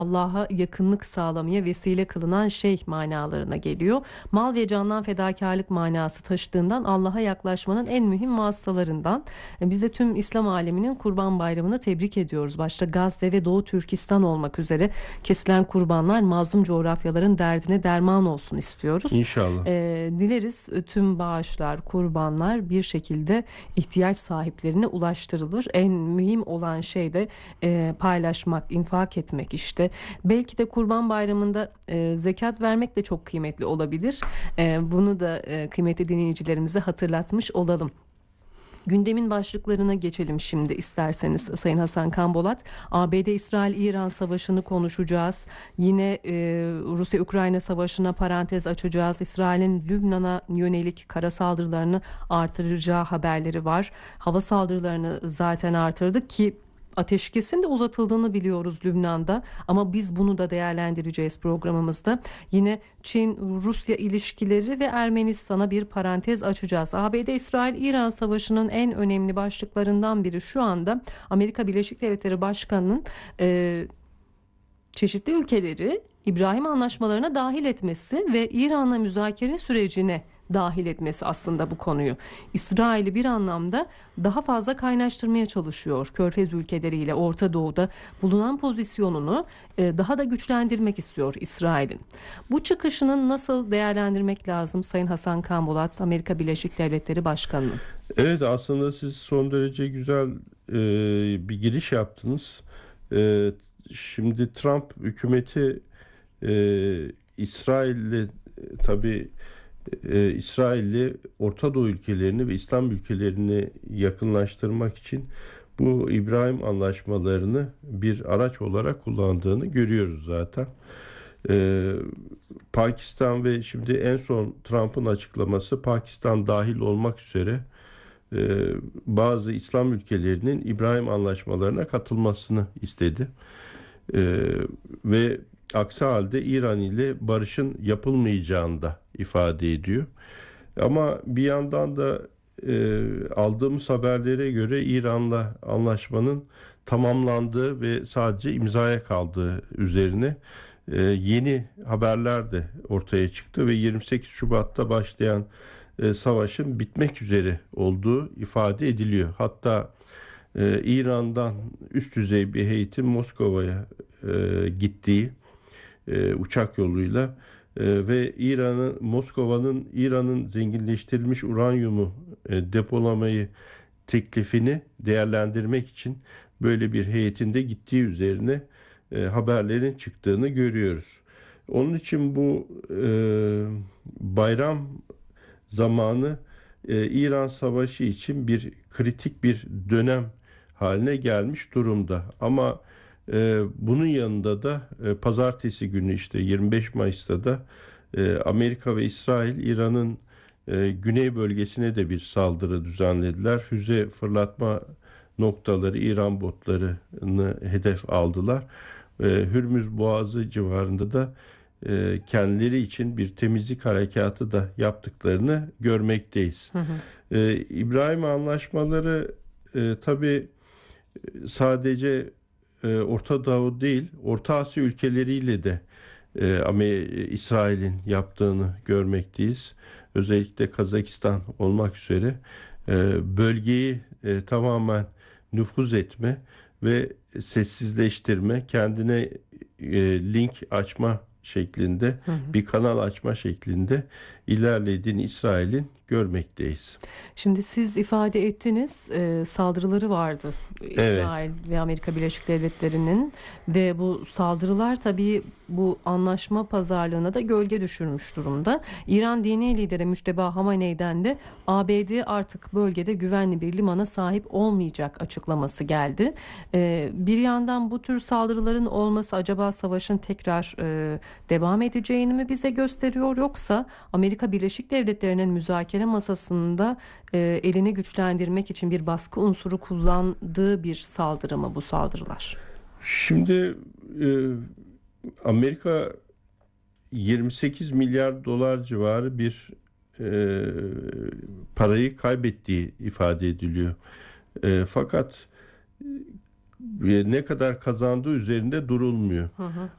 Allah'a yakınlık sağlamaya vesile kılınan şey manalarına geliyor. Mal ve candan fedakarlık manası taşıdığından Allah'a yaklaşmanın en mühim vasıtalarından. Biz de tüm İslam aleminin Kurban Bayramı'nı tebrik ediyoruz. Başta Gazze ve Doğu Türkistan olmak üzere kesilen kurbanlar mazlum coğrafyaların derdine derman olsun istiyoruz. İnşallah. Dileriz tüm bağışlar, kurbanlar bir şekilde ihtiyaç sahiplerine ulaştırılır. En mühim olan şey de paylaşmak, infak etmek işte. Belki de Kurban Bayramı'nda zekat vermek de çok kıymetli olabilir. Bunu da kıymetli dinleyicilerimize hatırlatmış olalım. Gündemin başlıklarına geçelim şimdi isterseniz Sayın Hasan Kambolat. ABD-İsrail-İran savaşını konuşacağız. Yine Rusya-Ukrayna savaşına parantez açacağız. İsrail'in Lübnan'a yönelik kara saldırılarını artıracağı haberleri var. Hava saldırılarını zaten artırdık ki ateşkesin de uzatıldığını biliyoruz Lübnan'da, ama biz bunu da değerlendireceğiz programımızda. Yine Çin-Rusya ilişkileri ve Ermenistan'a bir parantez açacağız. ABD-İsrail-İran savaşının en önemli başlıklarından biri şu anda Amerika Birleşik Devletleri Başkanı'nın çeşitli ülkeleri İbrahim anlaşmalarına dahil etmesi ve İran'la müzakere sürecine dahil etmesi aslında bu konuyu. İsrail'i bir anlamda daha fazla kaynaştırmaya çalışıyor. Körfez ülkeleriyle Orta Doğu'da bulunan pozisyonunu daha da güçlendirmek istiyor İsrail'in. Bu çıkışını nasıl değerlendirmek lazım Sayın Hasan Kambolat, Amerika Birleşik Devletleri Başkanı? Evet, aslında siz son derece güzel bir giriş yaptınız. Şimdi Trump hükümeti İsrail'le tabii İsrail'le Orta Doğu ülkelerini ve İslam ülkelerini yakınlaştırmak için bu İbrahim anlaşmalarını bir araç olarak kullandığını görüyoruz zaten. Pakistan ve şimdi en son Trump'ın açıklaması Pakistan dahil olmak üzere bazı İslam ülkelerinin İbrahim anlaşmalarına katılmasını istedi. Ve aksi halde İran ile barışın yapılmayacağını da ifade ediyor. Ama bir yandan da aldığımız haberlere göre İran'la anlaşmanın tamamlandığı ve sadece imzaya kaldığı üzerine yeni haberler de ortaya çıktı ve 28 Şubat'ta başlayan savaşın bitmek üzere olduğu ifade ediliyor. Hatta İran'dan üst düzey bir heyetin Moskova'ya gittiği uçak yoluyla ve Moskova'nın İran'ın zenginleştirilmiş uranyumu depolamayı teklifini değerlendirmek için böyle bir heyetin de gittiği üzerine haberlerin çıktığını görüyoruz. Onun için bu bayram zamanı İran Savaşı için bir kritik bir dönem haline gelmiş durumda. Ama bunun yanında da pazartesi günü işte 25 Mayıs'ta da Amerika ve İsrail İran'ın güney bölgesine de bir saldırı düzenlediler. Füze fırlatma noktaları, İran botlarını hedef aldılar. Hürmüz Boğazı civarında da kendileri için bir temizlik harekatı da yaptıklarını görmekteyiz. Hı hı. İbrahim anlaşmaları tabii sadece Orta Doğu değil, Orta Asya ülkeleriyle de İsrail'in yaptığını görmekteyiz. Özellikle Kazakistan olmak üzere bölgeyi tamamen nüfuz etme ve sessizleştirme, kendine link açma şeklinde, Hı hı. bir kanal açma şeklinde ilerlediğini İsrail'in görmekteyiz. Şimdi siz ifade ettiniz, saldırıları vardı Evet. İsrail ve Amerika Birleşik Devletleri'nin ve bu saldırılar tabii bu anlaşma pazarlığına da gölge düşürmüş durumda. İran dini lideri Müşteba Hamaney'den de ABD artık bölgede güvenli bir limana sahip olmayacak açıklaması geldi. Bir yandan bu tür saldırıların olması acaba savaşın tekrar devam edeceğini mi bize gösteriyor, yoksa Amerika Birleşik Devletleri'nin müzakere masasında elini güçlendirmek için bir baskı unsuru kullandığı bir saldırı mı bu saldırılar? Şimdi Amerika 28 milyar dolar civarı bir parayı kaybettiği ifade ediliyor. Fakat ne kadar kazandığı üzerinde durulmuyor. Hı hı.